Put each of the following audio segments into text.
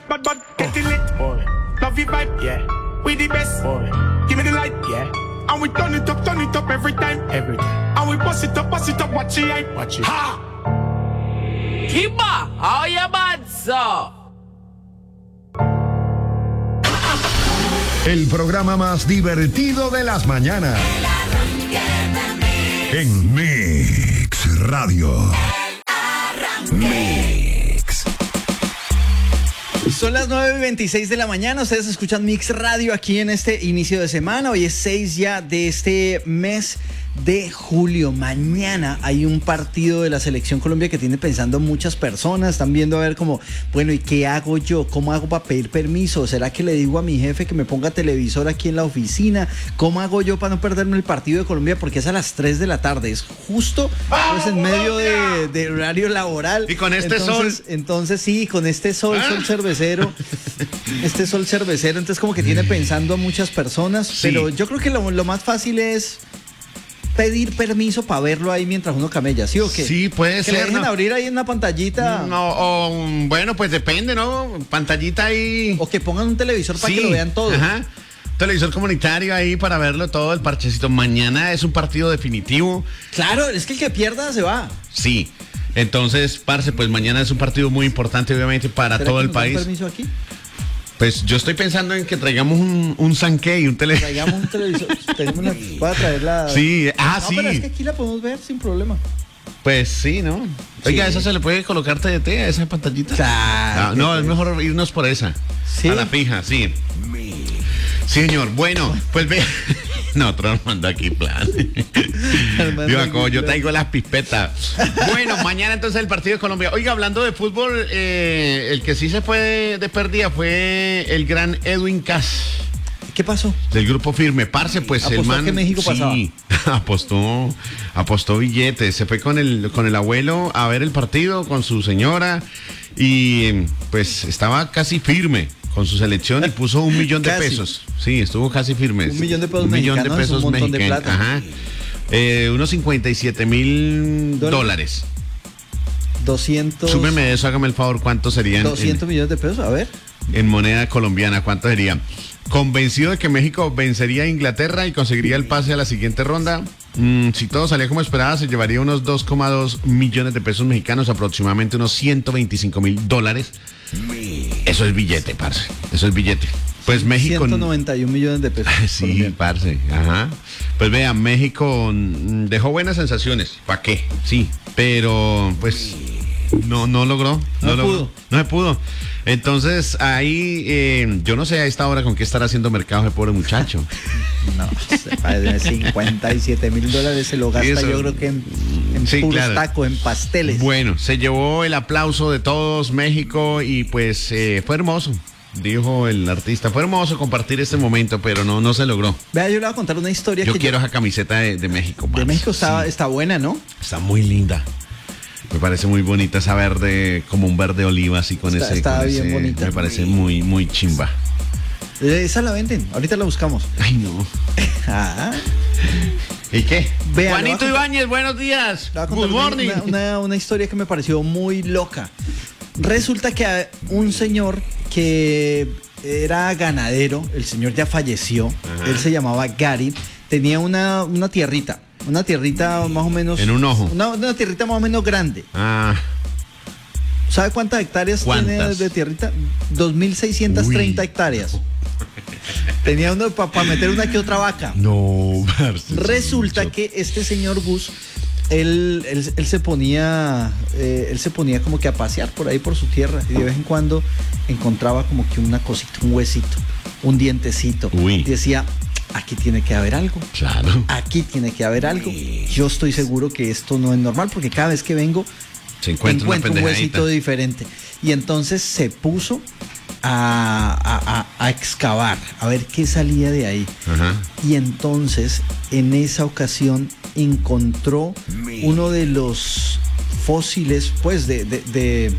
bad, getting lit. Boy. Love your vibe, yeah. We the best, boy. Give me the light, yeah. And we turn it up every time. Every time. And we bust it up, watch it, watch it. Ha! Kimba, how you bad, sir? El programa más divertido de las mañanas. En Mix Radio. Mix. Son las 9:26 de la mañana. Ustedes escuchan Mix Radio aquí en este inicio de semana. Hoy es 6 ya de este mes de julio. Mañana hay un partido de la Selección Colombia que tiene pensando muchas personas. Están viendo a ver como, bueno, ¿y qué hago yo? ¿Cómo hago para pedir permiso? ¿Será que le digo a mi jefe que me ponga televisor aquí en la oficina? ¿Cómo hago yo para no perderme el partido de Colombia? Porque es a las 3 de la tarde. Es justo pues, en medio de horario laboral. Y con este sol. Entonces sí, con este sol cervecero. Este sol cervecero. Entonces como que tiene pensando a muchas personas. Sí. Pero yo creo que lo más fácil es pedir permiso para verlo ahí mientras uno camella, ¿sí o qué? Sí, puede que ser. Que le dejen abrir ahí en una pantallita. No, bueno, pues depende, ¿no? Pantallita ahí. O que pongan un televisor para que lo vean todo. Ajá. Televisor comunitario ahí para verlo todo, el parchecito. Mañana es un partido definitivo. Claro, es que el que pierda se va. Sí. Entonces, parce, pues mañana es un partido muy importante, obviamente, para todo el país. ¿Permiso aquí? Pues yo estoy pensando en que traigamos un sanque y un televisor. Traigamos un televisor. Voy a traer la. Sí, sí. Pero es que aquí la podemos ver sin problema. Pues sí, ¿no? Oiga, sí. ¿eso se le puede colocar TDT a esa pantallita? Claro. No, es mejor irnos por esa. Sí. A la fija, sí. Sí, señor. Bueno, pues ve. Nosotros manda aquí plan. Yo traigo las pispetas. Bueno, mañana entonces el partido de Colombia. Oiga, hablando de fútbol, el que sí se fue de pérdida fue el gran Edwin Cass. ¿Qué pasó? Del grupo Firme. Parce, pues ¿Apostó el man. que México pasaba? Sí, apostó billetes. Se fue con el abuelo a ver el partido con su señora y pues estaba casi firme con su selección y puso $1 millón de pesos. Sí, estuvo casi firme. $1 millón de pesos $1 millón de pesos un montón mexicanos. De plata. Ajá. Unos $57,000. 200. Súmeme de eso, hágame el favor, ¿cuánto serían? 200 millones de pesos, a ver. En moneda colombiana, ¿cuánto sería? Convencido de que México vencería a Inglaterra y conseguiría el pase a la siguiente ronda. Si todo salía como esperaba, se llevaría unos 2,2 millones de pesos mexicanos, aproximadamente unos $125,000. Eso es billete, parce. Eso es billete. Pues México. 191 millones de pesos. Sí, parce. Ajá. Pues vean, México dejó buenas sensaciones. ¿Para qué? Sí. Pero, pues, no logró. No se pudo. Entonces, ahí, yo no sé a esta hora con qué estará haciendo mercado ese pobre muchacho. No, $57,000 se lo gasta, yo creo que en puros tacos, en pasteles. Bueno, se llevó el aplauso de todos México y pues fue hermoso, dijo el artista. Fue hermoso compartir este momento, pero no se logró. Vea, yo le voy a contar una historia. Yo quiero esa camiseta de México. De México está buena, ¿no? Está muy linda. Me parece muy bonita esa verde, como un verde oliva así con ese. Está bien bonita. Me parece muy, muy chimba. Esa la venden, ahorita la buscamos. Ay, no. ¿Y qué? Vea, Juanito Ibáñez, buenos días. Good morning. Una historia que me pareció muy loca. Resulta que un señor que era ganadero, el señor ya falleció. Ajá. Él se llamaba Gary, tenía una tierrita. Una tierrita más o menos. En un ojo. Una tierrita más o menos grande. ¿Sabe cuántas hectáreas tiene de tierrita? 2.630 hectáreas. Tenía uno para meter una que otra vaca. No, resulta que este señor Gus, él se ponía como que a pasear por ahí por su tierra y de vez en cuando encontraba como que una cosita, un huesito, un dientecito. Y decía, aquí tiene que haber algo. Claro. Aquí tiene que haber algo. Yo estoy seguro que esto no es normal porque cada vez que vengo se encuentra un huesito diferente. Y entonces se puso a excavar, a ver qué salía de ahí. Ajá. Y entonces, en esa ocasión, encontró uno de los fósiles, pues, de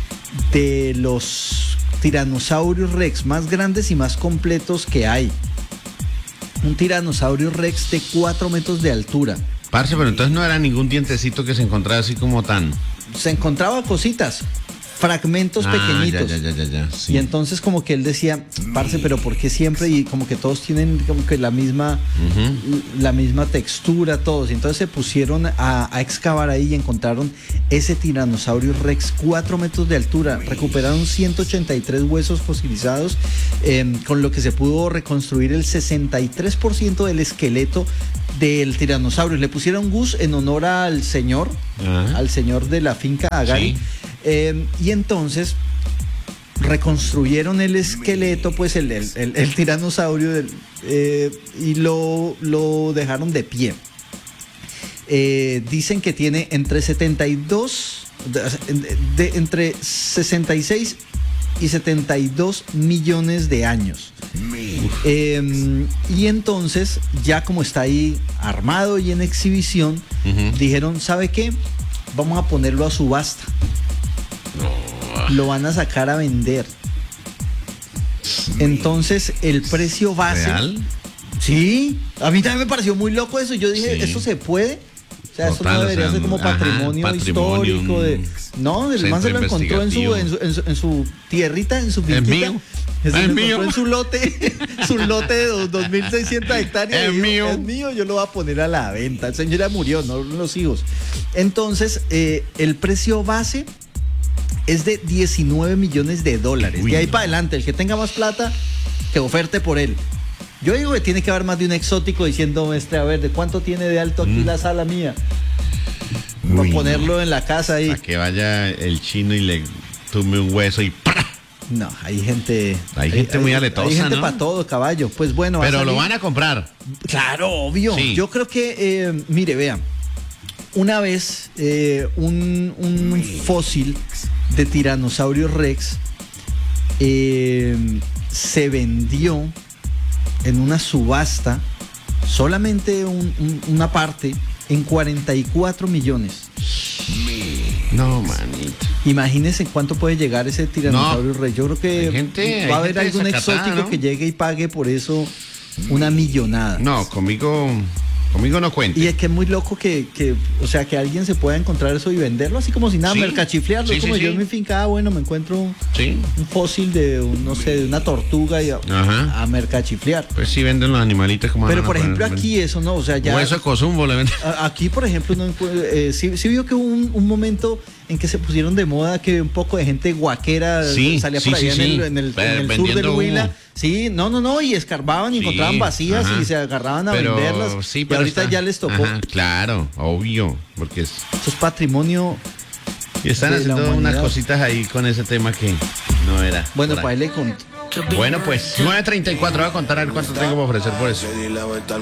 los tiranosaurios rex más grandes y más completos que hay. Un tiranosaurio rex de 4 metros de altura. Parce, pero entonces no era ningún dientecito que se encontraba así como tan... Se encontraba cositas. fragmentos pequeñitos. Ya, sí. Y entonces como que él decía, parce, pero ¿por qué siempre? Y como que todos tienen como que la misma textura, todos. Y entonces se pusieron a excavar ahí y encontraron ese tiranosaurio rex, 4 metros de altura. Recuperaron 183 huesos fosilizados, con lo que se pudo reconstruir el 63% del esqueleto del tiranosaurio. Le pusieron Gus en honor al señor de la finca Agari. Sí. Y entonces reconstruyeron el esqueleto, pues el tiranosaurio y lo dejaron de pie. Dicen que tiene entre 66 y 72 millones de años. Y entonces, ya como está ahí armado y en exhibición, dijeron, ¿sabe qué? Vamos a ponerlo a subasta. Lo van a sacar a vender. Entonces, el precio base... ¿Real? Sí, a mí también me pareció muy loco eso. Yo dije, ¿eso se puede? O sea, Total, eso no debería ser como patrimonio histórico. No, el man se lo encontró en su tierrita, en su finquita. Es mío. En su lote de 2.600 hectáreas. Es mío. Es mío, yo lo voy a poner a la venta. El señor ya murió, no los hijos. Entonces, el precio base es de $19 millones. De ahí para adelante, el que tenga más plata, que oferte por él. Yo digo que tiene que haber más de un exótico diciendo, a ver, ¿de cuánto tiene de alto aquí la sala mía? Para ponerlo en la casa ahí. Para que vaya el chino y le tumbe un hueso y ¡pra! No, hay gente muy aletosa, hay gente ¿no? para todo, caballo. Pues bueno, pero lo van a comprar. Claro, obvio. Sí. Yo creo que, mire, vean, una vez un fósil de Tiranosaurio Rex se vendió en una subasta, solamente una parte, en 44 millones. No, manito. Imagínense cuánto puede llegar ese tiranosaurio Rex. Yo creo que va a haber algún exótico, ¿no?, que llegue y pague por eso una millonada. No, conmigo no cuente. Y es que es muy loco que alguien se pueda encontrar eso y venderlo así como si nada, mercachiflearlo. Sí, como sí, yo en mi finca, bueno, me encuentro un fósil de una tortuga y a mercachiflear. Pues sí venden los animalitos como. Pero por ejemplo aquí eso no, o sea, ya. Hueso de cozumbo le venden. Aquí por ejemplo sí vio que hubo un momento en que se pusieron de moda que un poco de gente guaquera salía por allá en el sur del Huila. Sí, no, y escarbaban y encontraban vacías y se agarraban a venderlas. Sí, pero ahorita ya les tocó. Claro, obvio, porque eso es patrimonio. Y están haciendo unas cositas ahí con ese tema que no era. Bueno, para él le conté. Bueno, pues 9:34, voy a contar a ver cuánto tengo para ofrecer por eso.